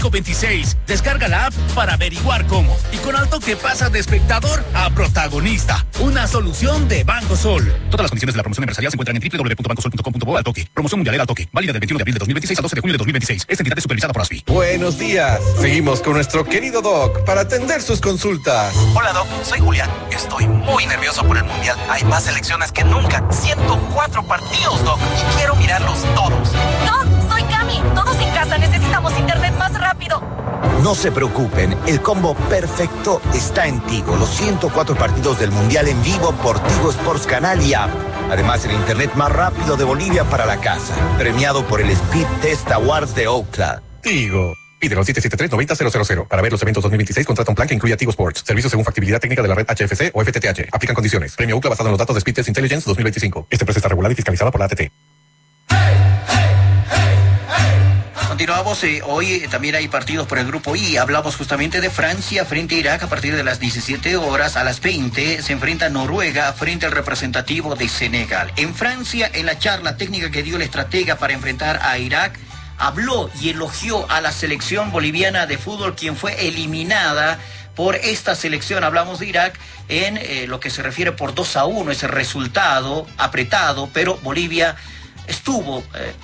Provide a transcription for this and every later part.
2526. Descarga la app para averiguar cómo. Y con Al Toque pasas de espectador a protagonista. Una solución de Banco Sol. Todas las condiciones de la promoción empresarial se encuentran en www.bancosol.com.bo. Al Toque. Promoción mundial Al Toque. Válida del 21 de abril de 2026 al 12 de junio de 2026. Esta entidad es supervisada por ASFI. Buenos días. Seguimos con nuestro querido Doc para atender sus consultas. Hola, Doc. Soy Julián. Estoy muy nervioso por el Mundial. Hay más selecciones que nunca. 104 partidos, Doc. Y quiero mirarlos todos. Doc, soy Cami. Todos en casa necesitamos internet más rápido. No se preocupen, el combo perfecto está en Tigo. Los 104 partidos del Mundial en vivo por Tigo Sports Canal y app. Además, el internet más rápido de Bolivia para la casa. Premiado por el Speed Test Awards de Ookla. Tigo. Pídelo al 773-90-000. Para ver los eventos 2026, contrata un plan que incluya Tigo Sports. Servicios según factibilidad técnica de la red HFC o FTTH. Aplican condiciones. Premio Ookla basado en los datos de Speed Test Intelligence 2025. Esta empresa está regulada y fiscalizada por la ATT. Continuamos, hoy también hay partidos por el grupo I. Hablamos justamente de Francia frente a Irak a partir de las 17 horas. A las 20 se enfrenta Noruega frente al representativo de Senegal. En Francia, en la charla técnica que dio el estratega para enfrentar a Irak, habló y elogió a la selección boliviana de fútbol, quien fue eliminada por esta selección. Hablamos de Irak en lo que se refiere por 2-1, ese resultado apretado, pero Bolivia estuvo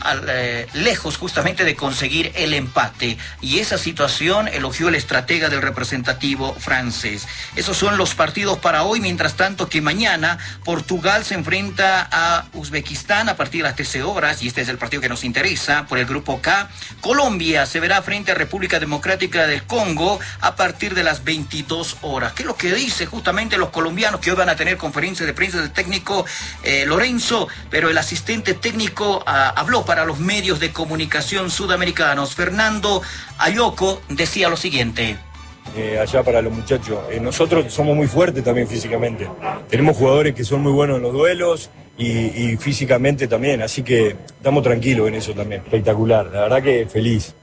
lejos justamente de conseguir el empate, y esa situación elogió el estratega del representativo francés. Esos son los partidos para hoy, mientras tanto que mañana Portugal se enfrenta a Uzbekistán a partir de las 13 horas, y este es el partido que nos interesa por el grupo K. Colombia se verá frente a República Democrática del Congo a partir de las 22 horas. ¿Qué es lo que dice justamente los colombianos, que hoy van a tener conferencia de prensa del técnico Lorenzo, pero el asistente técnico habló para los medios de comunicación sudamericanos? Fernando Ayoco decía lo siguiente. Allá para los muchachos, nosotros somos muy fuertes también físicamente. Tenemos jugadores que son muy buenos en los duelos y físicamente también, así que estamos tranquilos en eso también. Espectacular, la verdad que feliz.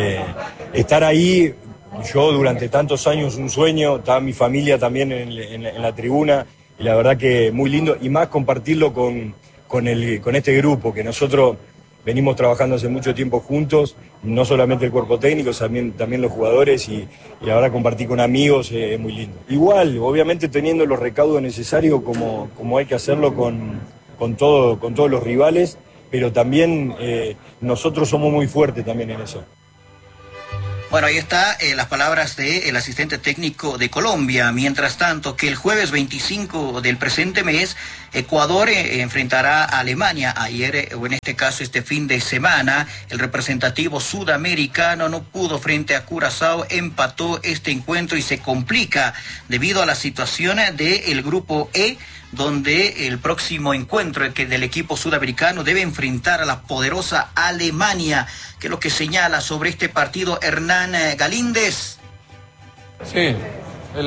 Estar ahí, yo durante tantos años un sueño, estaba mi familia también en la tribuna, y la verdad que muy lindo, y más compartirlo con este grupo, que nosotros venimos trabajando hace mucho tiempo juntos, no solamente el cuerpo técnico, también los jugadores, y ahora compartir con amigos es muy lindo. Igual, obviamente teniendo los recaudos necesarios como hay que hacerlo con todos los rivales, pero también nosotros somos muy fuertes también en eso. Bueno, ahí está las palabras del asistente técnico de Colombia. Mientras tanto, que el jueves 25 del presente mes, Ecuador enfrentará a Alemania. Ayer, o en este caso este fin de semana, el representativo sudamericano no pudo frente a Curazao, empató este encuentro y se complica debido a la situación del grupo E, donde el próximo encuentro del equipo sudamericano debe enfrentar a la poderosa Alemania. ¿Qué es lo que señala sobre este partido Hernán Galíndez? Sí, es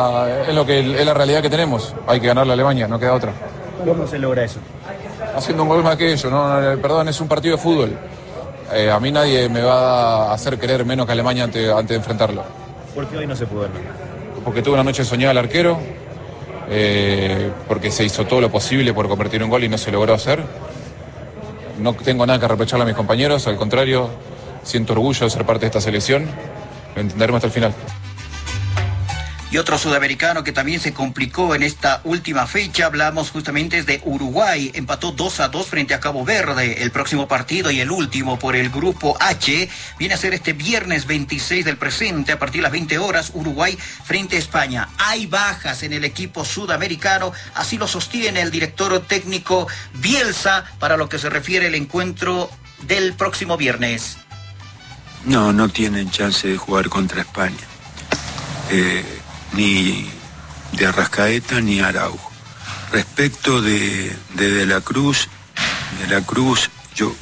la realidad que tenemos. Hay que ganar la Alemania, no queda otra. ¿Cómo se logra eso? Haciendo un gol más que ellos, perdón, es un partido de fútbol. A mí nadie me va a hacer querer menos que Alemania antes de enfrentarlo. ¿Por qué hoy no se pudo? Porque tuve una noche soñada al arquero, porque se hizo todo lo posible por convertir un gol y no se logró hacer. No tengo nada que reprocharle a mis compañeros, al contrario, siento orgullo de ser parte de esta selección. Lo entenderemos hasta el final. Y otro sudamericano que también se complicó en esta última fecha, hablamos justamente de Uruguay, empató 2-2 frente a Cabo Verde. El próximo partido y el último por el grupo H viene a ser este viernes 26 del presente a partir de las 20 horas, Uruguay frente a España. Hay bajas en el equipo sudamericano, así lo sostiene el director técnico Bielsa para lo que se refiere al encuentro del próximo viernes. No tienen chance de jugar contra España. Ni de Arrascaeta ni Araujo. Respecto de la Cruz, yo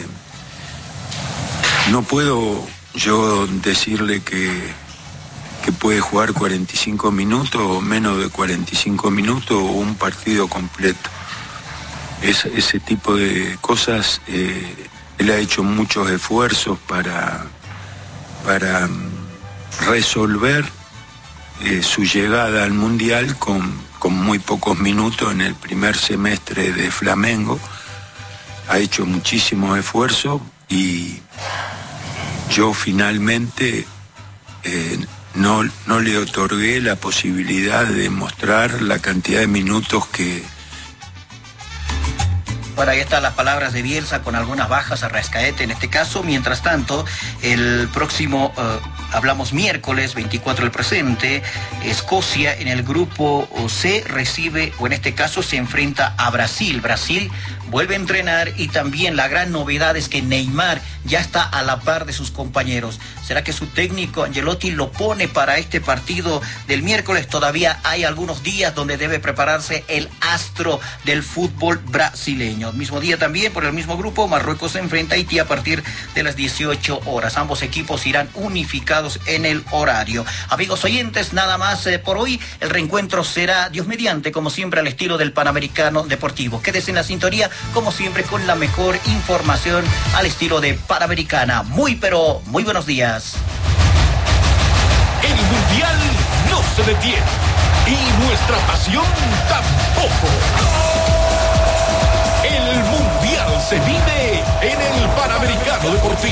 no puedo yo decirle que puede jugar 45 minutos o menos de 45 minutos o un partido completo. Ese tipo de cosas, él ha hecho muchos esfuerzos para resolver su llegada al Mundial con muy pocos minutos en el primer semestre de Flamengo. Ha hecho muchísimos esfuerzos y yo finalmente no le otorgué la posibilidad de mostrar la cantidad de minutos que... Bueno, ahí están las palabras de Bielsa con algunas bajas a Rascaete en este caso. Mientras tanto, el próximo, hablamos miércoles 24 del presente, Escocia en el grupo C recibe, o en este caso se enfrenta a Brasil. Brasil vuelve a entrenar y también la gran novedad es que Neymar ya está a la par de sus compañeros. ¿Será que su técnico Ancelotti lo pone para este partido del miércoles? Todavía hay algunos días donde debe prepararse el astro del fútbol brasileño. El mismo día también, por el mismo grupo, Marruecos se enfrenta a Haití a partir de las 18 horas. Ambos equipos irán unificados en el horario. Amigos oyentes, nada más por hoy. El reencuentro será, Dios mediante, como siempre, al estilo del Panamericano Deportivo. Quédese en la sintonía, como siempre, con la mejor información al estilo de Panamericana. Muy, pero muy buenos días. El Mundial no se detiene y nuestra pasión tampoco. El Mundial se vive en el Panamericano Deportivo.